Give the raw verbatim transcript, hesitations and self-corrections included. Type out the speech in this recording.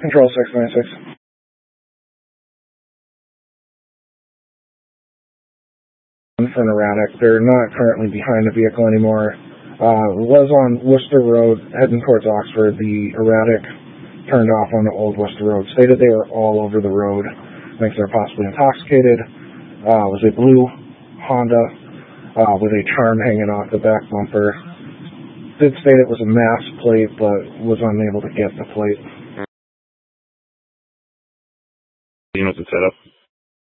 Control six nine six. For an erratic. They're not currently behind the vehicle anymore. Uh, was on Worcester Road, heading towards Oxford. The erratic turned off on the old Worcester Road. Stated they were all over the road. Thinks they're possibly intoxicated. Uh, was a blue Honda uh, with a charm hanging off the back bumper. Did state it was a mass plate, but was unable to get the plate. You know what's the setup?